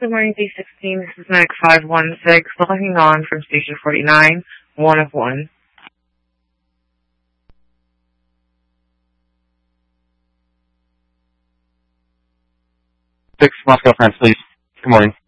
Good morning, D16. This is Mac 516, logging on from Station 49, 1 of 1. 6 Moscow, France, please. Good morning.